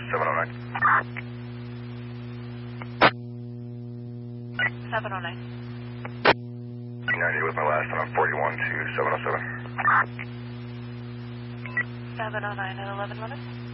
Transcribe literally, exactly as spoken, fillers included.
seven oh nine. seven oh nine. ninety with my last one on forty-one to seven oh seven. seven oh nine at eleven minutes.